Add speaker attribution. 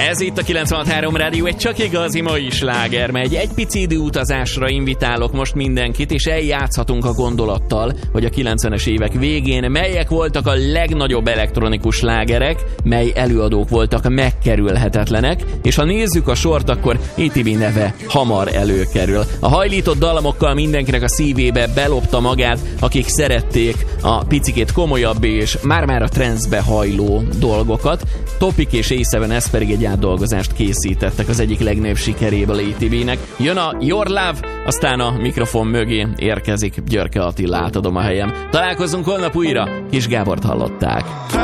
Speaker 1: Ez itt a 96.3 Rádió, egy csak igazi mai sláger megy. Egy pici időutazásra invitálok most mindenkit, és eljátszhatunk a gondolattal, hogy a 90-es évek végén melyek voltak a legnagyobb elektronikus slágerek, mely előadók voltak megkerülhetetlenek, és ha nézzük a sort, akkor ATB neve hamar előkerül. A hajlított dalamokkal mindenkinek a szívébe belopta magát, akik szerették a picikét komolyabb és már-már a transzbe hajló dolgokat. Topic és A7, ez pedig egy átdolgozást készítettek az egyik legnagyobb sikeréből ATB-nek. Jön a Your Love, aztán a mikrofon mögé érkezik Györke Attila, átadom a helyem. Találkozunk holnap újra, Kis Gábort hallották.